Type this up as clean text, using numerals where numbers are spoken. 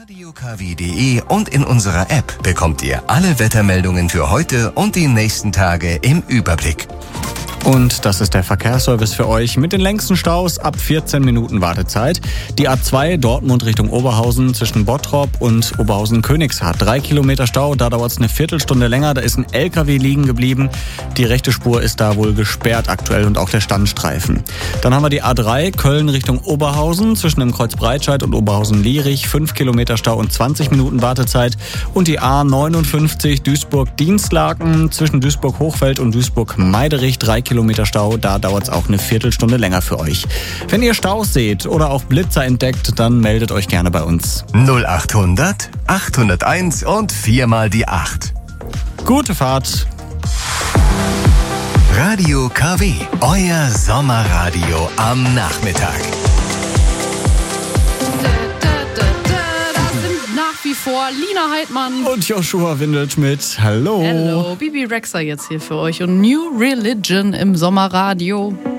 radiokw.de und in unserer App bekommt ihr alle Wettermeldungen für heute und die nächsten Tage im Überblick. Und das ist der Verkehrsservice für euch mit den längsten Staus ab 14 Minuten Wartezeit. Die A2 Dortmund Richtung Oberhausen zwischen Bottrop und Oberhausen-Königshardt. 3 Kilometer Stau, da dauert es eine Viertelstunde länger. Da ist ein LKW liegen geblieben. Die rechte Spur ist da wohl gesperrt aktuell und auch der Standstreifen. Dann haben wir die A3 Köln Richtung Oberhausen zwischen dem Kreuz Breitscheid und Oberhausen-Lierich. 5 Kilometer Stau und 20 Minuten Wartezeit. Und die A59 Duisburg-Dienstlaken zwischen Duisburg-Hochfeld und Duisburg-Meiderich. 3 Kilometer Stau, da dauert es auch eine Viertelstunde länger für euch. Wenn ihr Staus seht oder auch Blitzer entdeckt, dann meldet euch gerne bei uns. 0800 801 und 4 mal die 8. Gute Fahrt! Radio KW, euer Sommerradio am Nachmittag. Nach wie vor Lina Heidmann und Joshua Windelschmidt. Hallo. Hello, Bibi Rexha jetzt hier für euch und New Religion im Sommerradio.